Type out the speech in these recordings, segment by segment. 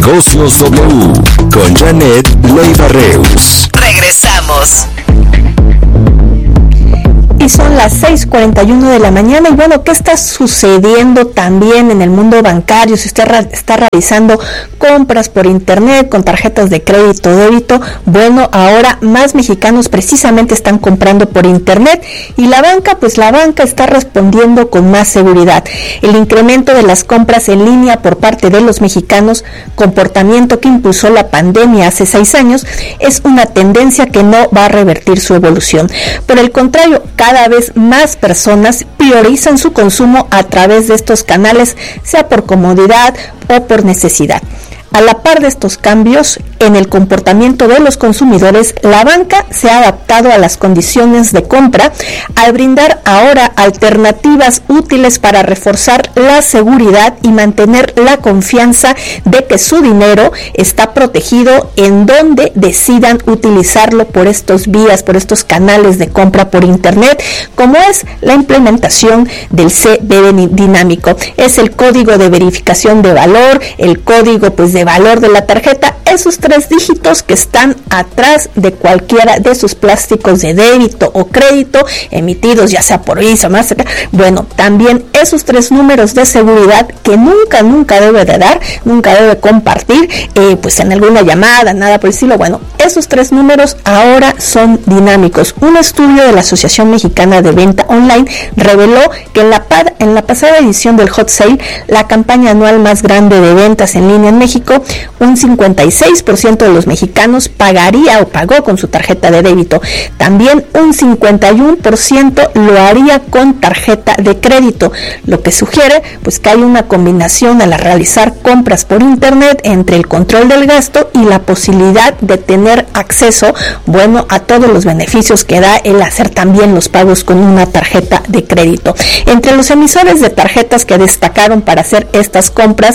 Negocios W con Janet Leiva Reus. Regresamos. Y son las 6:41 de la mañana. Y bueno, ¿qué está sucediendo también en el mundo bancario? Si usted está realizando compras por internet con tarjetas de crédito o débito, bueno, ahora más mexicanos precisamente están comprando por internet. Y la banca está respondiendo con más seguridad. El incremento de las compras en línea por parte de los mexicanos, comportamiento que impulsó la pandemia hace 6 años, es una tendencia que no va a revertir su evolución. Por el contrario, cada vez más personas priorizan su consumo a través de estos canales, sea por comodidad o por necesidad. A la par de estos cambios en el comportamiento de los consumidores, la banca se ha adaptado a las condiciones de compra al brindar ahora alternativas útiles para reforzar la seguridad y mantener la confianza de que su dinero está protegido en donde decidan utilizarlo por estos canales de compra por internet, como es la implementación del CBV dinámico. Es el código de verificación de valor, el código de valor de la tarjeta, esos 3 dígitos que están atrás de cualquiera de sus plásticos de débito o crédito emitidos ya sea por Visa, Mastercard. Bueno, también esos 3 números de seguridad que nunca debe de dar, nunca debe compartir, en alguna llamada, nada por el estilo. Bueno, esos 3 números ahora son dinámicos. Un estudio de la Asociación Mexicana de Venta Online reveló que en la pasada edición del Hot Sale, la campaña anual más grande de ventas en línea en México, un 56% de los mexicanos pagó con su tarjeta de débito. También un 51% lo haría con tarjeta de crédito, lo que sugiere que hay una combinación al realizar compras por internet entre el control del gasto y la posibilidad de tener acceso, a todos los beneficios que da el hacer también los pagos con una tarjeta de crédito. Entre los emisores de tarjetas que destacaron para hacer estas compras,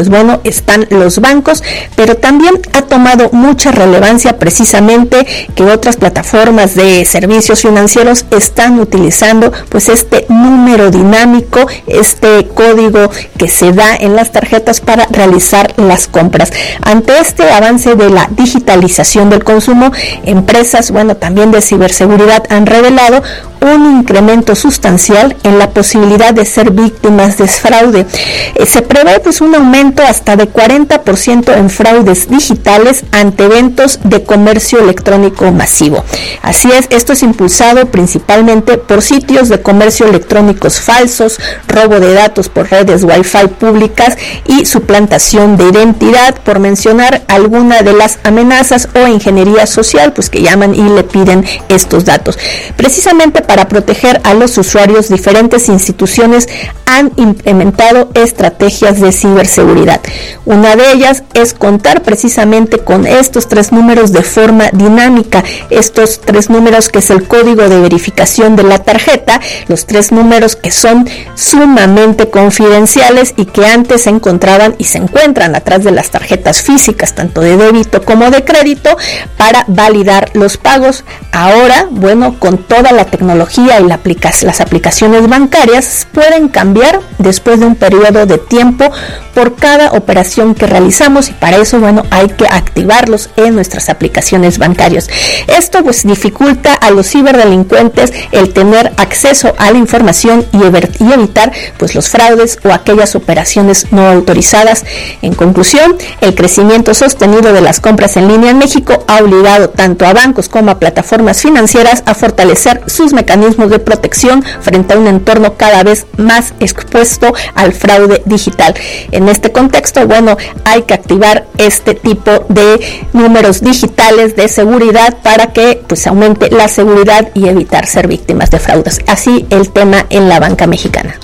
están los bancos, pero también ha tomado mucha relevancia precisamente que otras plataformas de servicios financieros están utilizando este número dinámico, este código que se da en las tarjetas para realizar las compras. Ante este avance de la digitalización del consumo, empresas, también de ciberseguridad han revelado un incremento sustancial en la posibilidad de ser víctimas de fraude. Se prevé un aumento hasta de 40% en fraudes digitales ante eventos de comercio electrónico masivo. Así es, esto es impulsado principalmente por sitios de comercio electrónicos falsos, robo de datos por redes Wi-Fi públicas y suplantación de identidad, por mencionar alguna de las amenazas o ingeniería social, que llaman y le piden estos datos. Precisamente para proteger a los usuarios, diferentes instituciones han implementado estrategias de ciberseguridad. Una de ellas es contar precisamente con estos 3 números de forma dinámica. Estos 3 números, que es el código de verificación de la tarjeta, los 3 números que son sumamente confidenciales y que antes se encontraban y se encuentran atrás de las tarjetas físicas, tanto de débito como de crédito, para validar los pagos. Ahora, con toda la tecnología y las aplicaciones bancarias pueden cambiar después de un periodo de tiempo por cada operación que realizamos, y para eso hay que activarlos en nuestras aplicaciones bancarias. Esto dificulta a los ciberdelincuentes el tener acceso a la información y evitar los fraudes o aquellas operaciones no autorizadas. En conclusión, el crecimiento sostenido de las compras en línea en México ha obligado tanto a bancos como a plataformas financieras a fortalecer sus mecanismos de protección frente a un entorno cada vez más expuesto al fraude digital. En este contexto, hay que activar este tipo de números digitales de seguridad para que aumente la seguridad y evitar ser víctimas de fraudes. Así el tema en la banca mexicana.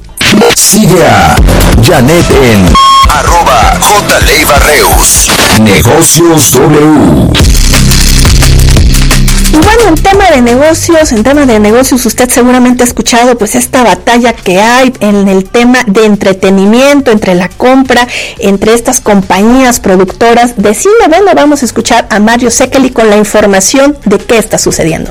Sigue a Janet en @JLeivaReus. Negocios W. Y en tema de negocios, usted seguramente ha escuchado esta batalla que hay en el tema de entretenimiento, entre la compra, entre estas compañías productoras de cine. Vamos a escuchar a Mario Sekeli con la información de qué está sucediendo.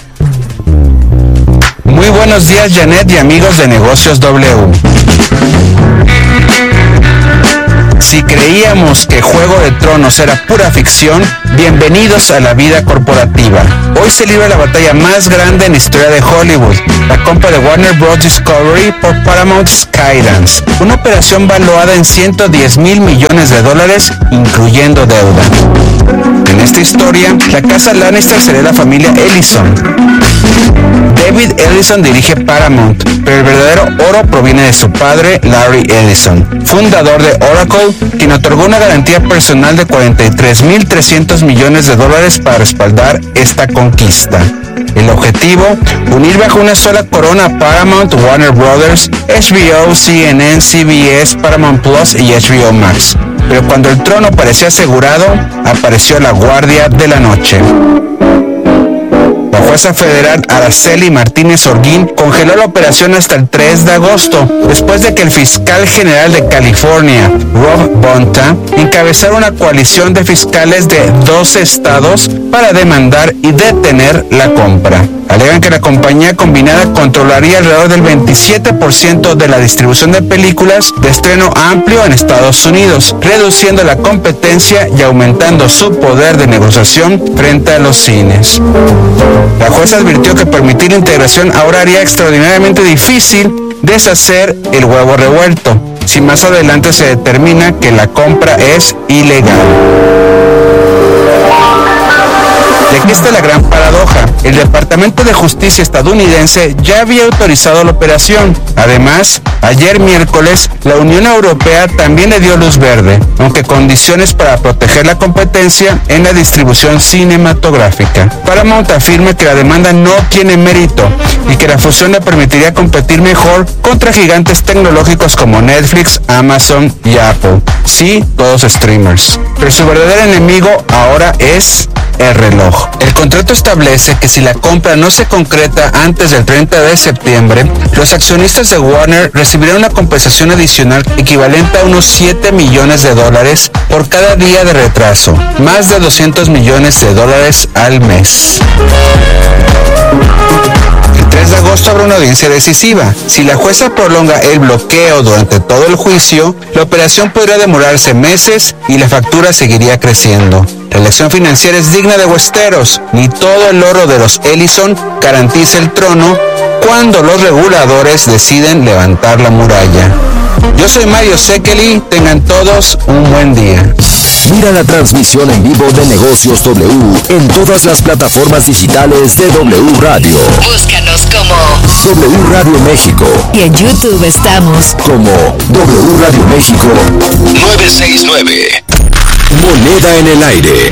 Muy buenos días, Janet y amigos de Negocios W. Si creíamos que Juego de Tronos era pura ficción, bienvenidos a la vida corporativa. Hoy se libra la batalla más grande en la historia de Hollywood, la compra de Warner Bros. Discovery por Paramount Skydance, una operación valuada en $110 millones, incluyendo deuda. En esta historia, la casa Lannister será la familia Ellison. David Ellison dirige Paramount, pero el verdadero oro proviene de su padre, Larry Ellison, fundador de Oracle, quien otorgó una garantía personal de $43.300 millones para respaldar esta conquista. El objetivo, unir bajo una sola corona Paramount, Warner Bros., HBO, CNN, CBS, Paramount Plus y HBO Max. Pero cuando el trono parecía asegurado, apareció la Guardia de la Noche. La jueza federal Araceli Martínez Orguín congeló la operación hasta el 3 de agosto, después de que el fiscal general de California, Rob Bonta, encabezara una coalición de fiscales de 12 estados para demandar y detener la compra. Alegan que la compañía combinada controlaría alrededor del 27% de la distribución de películas de estreno amplio en Estados Unidos, reduciendo la competencia y aumentando su poder de negociación frente a los cines. La jueza advirtió que permitir la integración ahora haría extraordinariamente difícil deshacer el huevo revuelto, si más adelante se determina que la compra es ilegal. Y aquí está la gran paradoja. El Departamento de Justicia estadounidense ya había autorizado la operación. Además, ayer miércoles, la Unión Europea también le dio luz verde, aunque condiciones para proteger la competencia en la distribución cinematográfica. Paramount afirma que la demanda no tiene mérito y que la fusión le permitiría competir mejor contra gigantes tecnológicos como Netflix, Amazon y Apple. Sí, todos streamers. Pero su verdadero enemigo ahora es el reloj. El contrato establece que si la compra no se concreta antes del 30 de septiembre, los accionistas de Warner recibirán una compensación adicional equivalente a unos $7 millones por cada día de retraso, más de $200 millones al mes. El 3 de agosto habrá una audiencia decisiva. Si la jueza prolonga el bloqueo durante todo el juicio, la operación podría demorarse meses y la factura seguiría creciendo. La elección financiera es digna de Westeros. Ni todo el oro de los Ellison garantiza el trono cuando los reguladores deciden levantar la muralla. Yo soy Mario Sekeli, tengan todos un buen día. Mira la transmisión en vivo de Negocios W en todas las plataformas digitales de W Radio. Búscanos como W Radio México. Y en YouTube estamos como W Radio México 969. Moneda en el aire.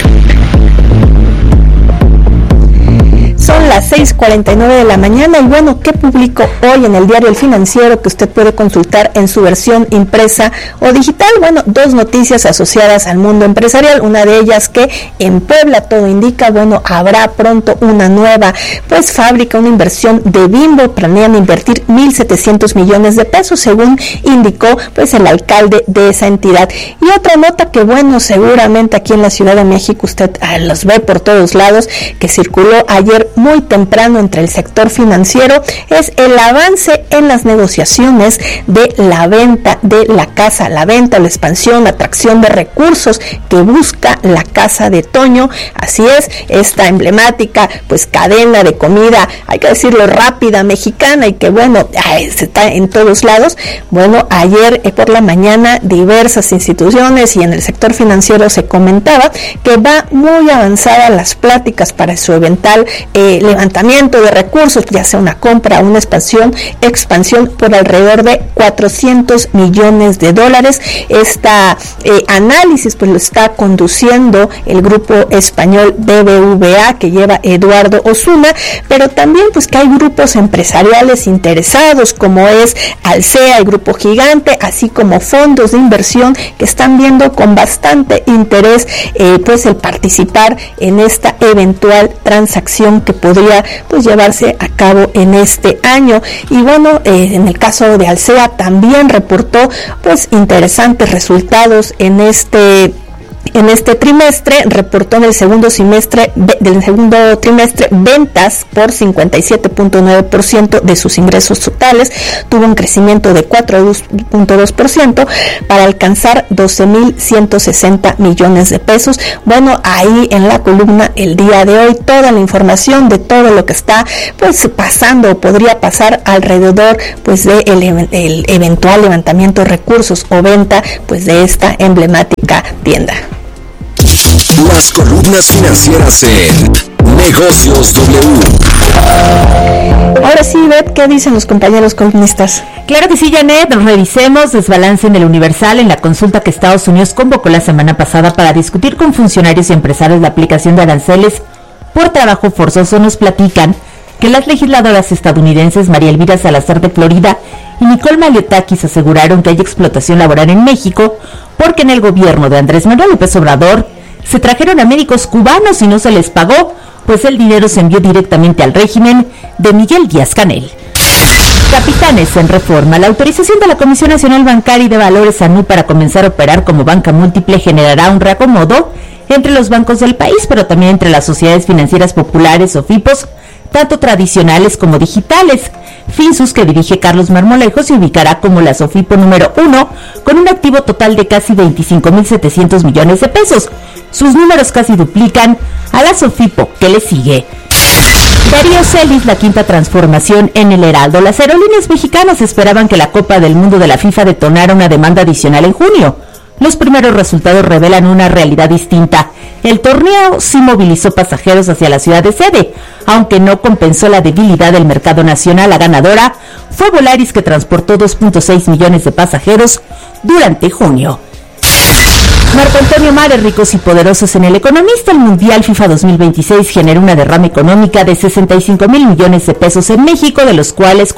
Son las 6:49 de la mañana y bueno, ¿qué publicó hoy en el diario El Financiero que usted puede consultar en su versión impresa o digital? Bueno, dos noticias asociadas al mundo empresarial, una de ellas que en Puebla todo indica, bueno, habrá pronto una nueva fábrica, una inversión de Bimbo, planean invertir 1,700 millones de pesos, según indicó el alcalde de esa entidad. Y otra nota que bueno, seguramente aquí en la Ciudad de México usted los ve por todos lados, que circuló ayer muy temprano entre el sector financiero, es el avance en las negociaciones de la venta de la casa, la venta, la expansión, la atracción de recursos que busca la Casa de Toño. Así es, esta emblemática cadena de comida, hay que decirlo, rápida mexicana y que bueno, está en todos lados. Bueno, ayer por la mañana diversas instituciones y en el sector financiero se comentaba que va muy avanzada las pláticas para su eventual levantamiento de recursos, ya sea una compra o una expansión por alrededor de $400 millones. Esta análisis lo está conduciendo el grupo español BBVA que lleva Eduardo Osuna, pero también que hay grupos empresariales interesados como es Alsea, el Grupo Gigante, así como fondos de inversión que están viendo con bastante interés el participar en esta eventual transacción que podría llevarse a cabo en este año. Y bueno, en el caso de Alsea también reportó interesantes resultados en este En este trimestre reportó en el segundo trimestre ventas por 57.9% de sus ingresos totales, tuvo un crecimiento de 4.2% para alcanzar 12.160 millones de pesos. Bueno, ahí en la columna el día de hoy toda la información de todo lo que está pues pasando o podría pasar alrededor pues de el eventual levantamiento de recursos o venta pues de esta emblemática tienda. Las columnas financieras en Negocios W. Ahora sí, Beth, ¿qué dicen los compañeros columnistas? Claro que sí, Janet. Revisemos desbalance en el Universal en la consulta que Estados Unidos convocó la semana pasada para discutir con funcionarios y empresarios la aplicación de aranceles por trabajo forzoso. Nos platican que las legisladoras estadounidenses María Elvira Salazar de Florida y Nicole Maliotakis aseguraron que hay explotación laboral en México porque en el gobierno de Andrés Manuel López Obrador se trajeron a médicos cubanos y no se les pagó, pues el dinero se envió directamente al régimen de Miguel Díaz-Canel. Capitanes en Reforma. La autorización de la Comisión Nacional Bancaria y de Valores ANU para comenzar a operar como banca múltiple generará un reacomodo entre los bancos del país, pero también entre las sociedades financieras populares o FIPOS, tanto tradicionales como digitales. Finsus, que dirige Carlos Marmolejo, se ubicará como la SOFIPO número 1, con un activo total de casi 25.700 millones de pesos. Sus números casi duplican a la SOFIPO que le sigue. Darío Celis, la quinta transformación en el Heraldo. Las aerolíneas mexicanas esperaban que la Copa del Mundo de la FIFA detonara una demanda adicional en junio. Los primeros resultados revelan una realidad distinta. El torneo sí movilizó pasajeros hacia la ciudad de sede, aunque no compensó la debilidad del mercado nacional. La ganadora fue Volaris, que transportó 2.6 millones de pasajeros durante junio. Marco Antonio Mares, ricos y poderosos en El Economista. El Mundial FIFA 2026 generó una derrama económica de 65,000 millones de pesos en México, de los cuales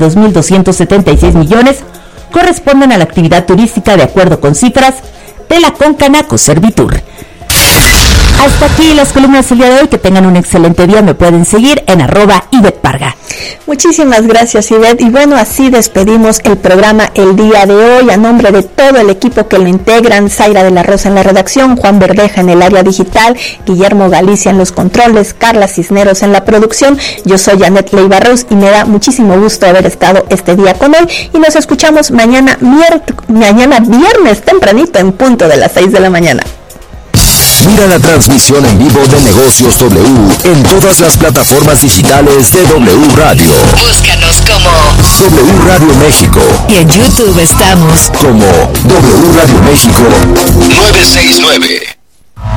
42,276 millones corresponden a la actividad turística, de acuerdo con cifras de la Concanaco Servitur. Hasta aquí las columnas del día de hoy. Que tengan un excelente día. Me pueden seguir en @IvetParga. Muchísimas gracias, Ivette. Y bueno, así despedimos el programa el día de hoy. A nombre de todo el equipo que lo integran: Zaira de la Rosa en la redacción, Juan Verdeja en el área digital, Guillermo Galicia en los controles, Carla Cisneros en la producción. Yo soy Janet Leiva-Reus y me da muchísimo gusto haber estado este día con él. Y nos escuchamos mañana viernes tempranito en punto de las 6 de la mañana. Mira la transmisión en vivo de Negocios W en todas las plataformas digitales de W Radio. Búscanos como W Radio México. y en YouTube estamos Como W Radio México 969.